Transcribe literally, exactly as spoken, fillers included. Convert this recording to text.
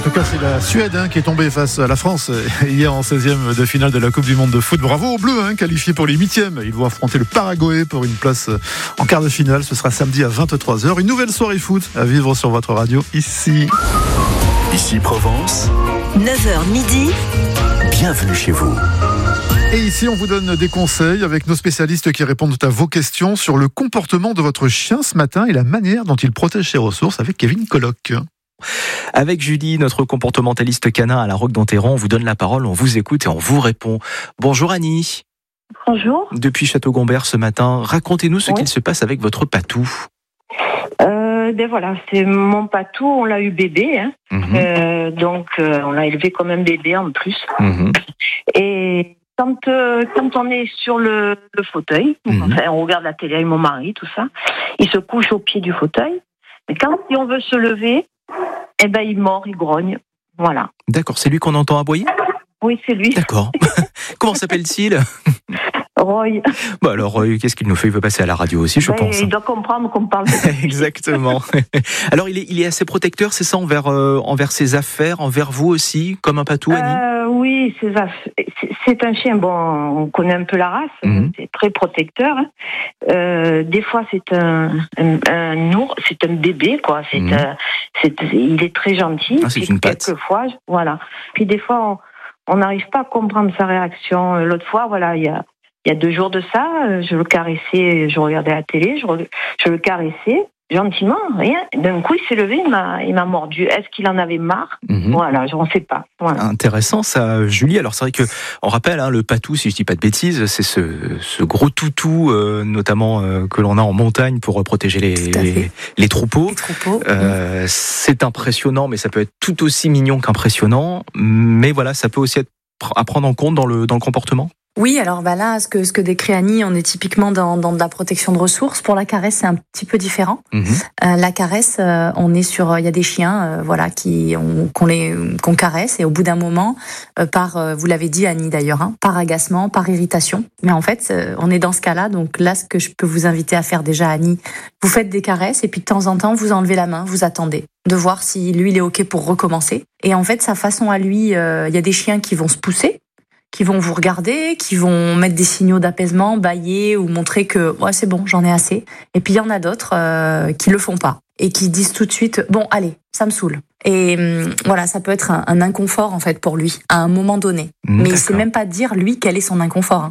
tout cas, c'est la Suède hein, qui est tombée face à la France hier en seizième de finale de la Coupe du Monde de foot. Bravo aux Bleus, hein, qualifiés pour les huitièmes. Ils vont affronter le Paraguay pour une place en quart de finale. Ce sera samedi à vingt-trois heures. Une nouvelle soirée foot à vivre sur votre radio ici. Ici Provence. neuf heures midi. Bienvenue chez vous. Et ici, on vous donne des conseils avec nos spécialistes qui répondent à vos questions sur le comportement de votre chien ce matin et la manière dont il protège ses ressources avec Kevin Colloc. Avec Julie, notre comportementaliste canin à la Roque d'Enterran, on vous donne la parole, on vous écoute et on vous répond. Bonjour Annie. Bonjour. Depuis Château-Gombert ce matin, racontez-nous ce oui. qu'il se passe avec votre patou. Euh, ben voilà, c'est mon patou, on l'a eu bébé, hein. Mmh. euh, donc euh, on l'a élevé comme un bébé en plus. Mmh. Et quand, euh, quand on est sur le, le fauteuil, mmh. enfin, on regarde la télé avec mon mari, tout ça, il se couche au pied du fauteuil. Mais quand si on veut se lever, eh ben il mord, il grogne, voilà. D'accord, c'est lui qu'on entend aboyer ? Oui, c'est lui. D'accord. Comment s'appelle-t-il ? Roy. Bon alors, Roy, qu'est-ce qu'il nous fait ? Il veut passer à la radio aussi, je ben, pense. Il doit comprendre qu'on parle de Exactement. Alors, il est, il est assez protecteur, c'est ça, envers, euh, envers ses affaires, envers vous aussi, comme un patou, Annie ? euh, Oui, c'est, c'est un chien, bon, on connaît un peu la race, mmh. c'est très protecteur. Euh, des fois, c'est un, un, un ours, c'est un bébé, quoi. C'est, mmh. euh, c'est, il est très gentil. Ah, c'est une patte. Quelquefois, voilà. Puis des fois, on n'arrive pas à comprendre sa réaction. L'autre fois, voilà, il y a Il y a deux jours de ça, je le caressais, je regardais la télé, je, re, je le caressais gentiment, rien. D'un coup, il s'est levé, il m'a, il m'a mordu. Est-ce qu'il en avait marre ? mmh. Voilà, je ne sais pas. Voilà. Intéressant ça, Julie. Alors c'est vrai que on rappelle, hein, le patou, si je dis pas de bêtises, c'est ce, ce gros toutou, euh, notamment euh, que l'on a en montagne pour protéger les, les, les troupeaux. Les troupeaux. Euh, mmh. C'est impressionnant, mais ça peut être tout aussi mignon qu'impressionnant. Mais voilà, ça peut aussi être à prendre en compte dans le dans le comportement. Oui, alors bah là, ce que ce que décrit Annie, on est typiquement dans dans de la protection de ressources. Pour la caresse, c'est un petit peu différent. Mmh. Euh, la caresse, euh, on est sur, il y a des chiens, euh, voilà, qui on, qu'on les qu'on caresse et au bout d'un moment, euh, par, euh, vous l'avez dit Annie d'ailleurs, hein, par agacement, par irritation. Mais en fait, euh, on est dans ce cas-là. Donc là, ce que je peux vous inviter à faire déjà, Annie, vous faites des caresses et puis de temps en temps, vous enlevez la main, vous attendez de voir si lui il est ok pour recommencer. Et en fait, sa façon à lui, euh, il y a des chiens qui vont se pousser, qui vont vous regarder, qui vont mettre des signaux d'apaisement, bâiller ou montrer que ouais, c'est bon, j'en ai assez. Et puis il y en a d'autres euh, qui le font pas et qui disent tout de suite bon allez, ça me saoule. Et hum, voilà, ça peut être un, un inconfort en fait pour lui à un moment donné. Mmh, mais il sait même pas dire lui quel est son inconfort. Hein.